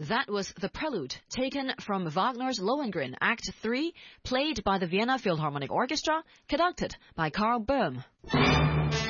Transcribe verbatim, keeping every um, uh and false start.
That was the prelude, taken from Wagner's Lohengrin, Act three, played by the Vienna Philharmonic Orchestra, conducted by Karl Böhm.